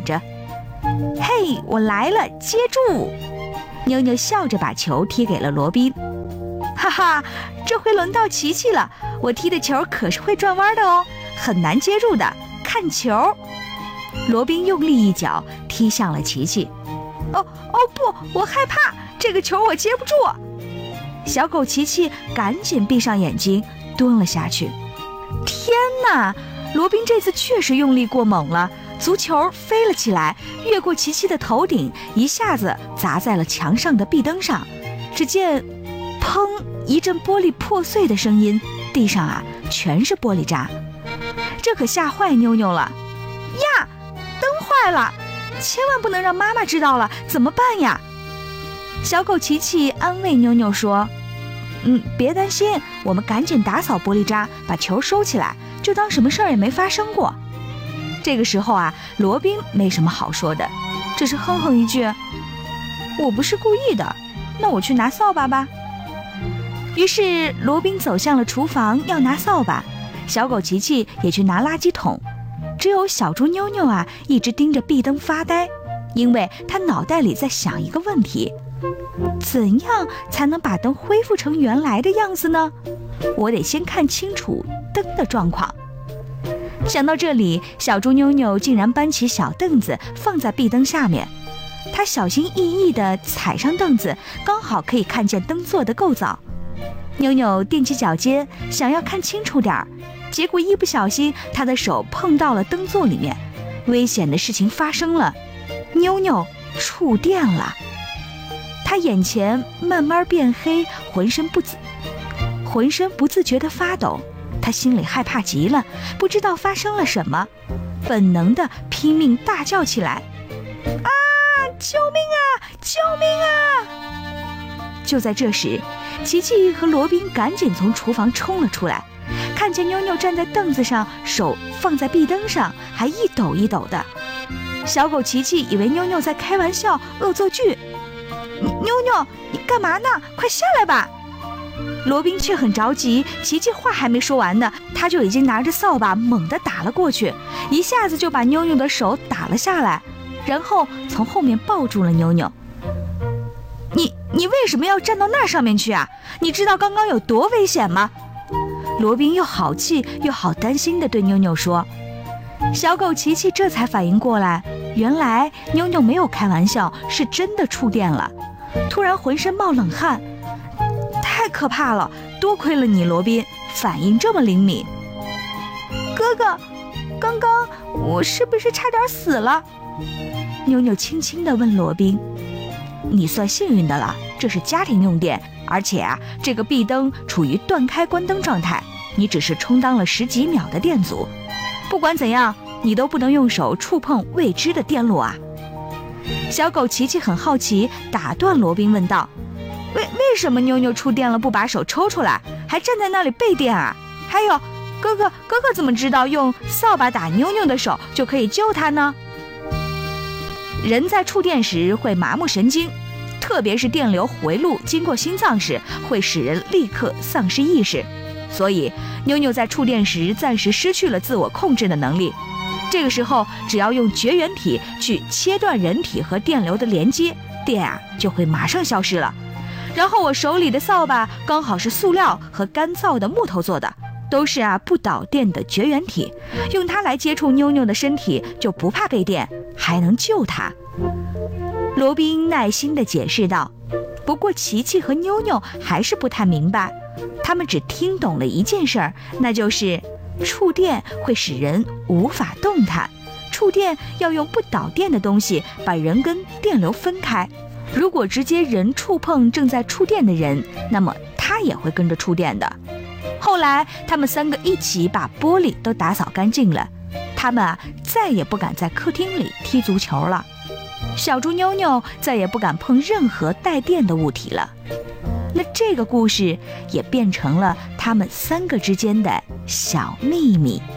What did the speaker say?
着：“嘿，我来了，接住！”妞妞笑着把球踢给了罗宾。哈哈，这回轮到琪琪了，我踢的球可是会转弯的哦，很难接住的，看球！罗宾用力一脚踢向了琪琪。哦不，我害怕，这个球我接不住。小狗琪琪赶紧闭上眼睛，蹲了下去。天哪，罗宾这次确实用力过猛了，足球飞了起来，越过琪琪的头顶，一下子砸在了墙上的壁灯上。只见砰一阵玻璃破碎的声音，地上啊全是玻璃渣。这可吓坏妞妞了呀！灯坏了，千万不能让妈妈知道了，怎么办呀？小狗琪琪安慰妞妞说：“别担心，我们赶紧打扫玻璃渣，把球收起来，就当什么事儿也没发生过。”这个时候啊，罗宾没什么好说的，只是哼哼一句：“我不是故意的，那我去拿扫把吧。”于是罗宾走向了厨房要拿扫把，小狗琪琪也去拿垃圾桶。只有小猪妞妞啊，一直盯着壁灯发呆，因为她脑袋里在想一个问题：怎样才能把灯恢复成原来的样子呢？我得先看清楚灯的状况。想到这里，小猪妞妞竟然搬起小凳子放在壁灯下面，她小心翼翼地踩上凳子，刚好可以看见灯座的构造。妞妞踮起脚尖，想要看清楚点儿，结果一不小心，她的手碰到了灯座里面，危险的事情发生了，妞妞触电了。她眼前慢慢变黑，浑身不自觉地发抖。她心里害怕极了，不知道发生了什么，本能地拼命大叫起来：“啊！救命啊！救命啊！”就在这时，琪琪和罗宾赶紧从厨房冲了出来，看见妞妞站在凳子上，手放在壁灯上，还一抖一抖的。小狗琪琪以为妞妞在开玩笑，恶作剧。妞妞，你干嘛呢？快下来吧！罗宾却很着急，琪琪话还没说完呢，他就已经拿着扫把猛地打了过去，一下子就把妞妞的手打了下来，然后从后面抱住了妞妞。你为什么要站到那上面去啊？你知道刚刚有多危险吗？罗宾又好气又好担心地对妞妞说。小狗琪琪这才反应过来，原来妞妞没有开玩笑，是真的触电了，突然浑身冒冷汗。太可怕了，多亏了你，罗宾，反应这么灵敏。哥哥，刚刚我是不是差点死了？妞妞轻轻地问罗宾。你算幸运的了，这是家庭用电，而且啊，这个壁灯处于断开关灯状态，你只是充当了10几秒的电阻。不管怎样，你都不能用手触碰未知的电路啊。小狗琪琪很好奇，打断罗宾问道：为什么妞妞触电了不把手抽出来，还站在那里备电啊？还有，哥哥怎么知道用扫把打妞妞的手就可以救她呢？人在触电时会麻木神经，特别是电流回路经过心脏时，会使人立刻丧失意识。所以妞妞在触电时暂时失去了自我控制的能力。这个时候，只要用绝缘体去切断人体和电流的连接，电啊就会马上消失了。然后我手里的扫把刚好是塑料和干燥的木头做的，都是不导电的绝缘体，用它来接触妞妞的身体就不怕被电，还能救她。罗宾耐心地解释道。不过琪琪和妞妞还是不太明白，他们只听懂了一件事儿，那就是触电会使人无法动弹，触电要用不导电的东西把人跟电流分开。如果直接人触碰正在触电的人，那么他也会跟着触电的。后来他们3个一起把玻璃都打扫干净了，他们再也不敢在客厅里踢足球了。小猪妞妞再也不敢碰任何带电的物体了。那这个故事也变成了他们3个之间的小秘密。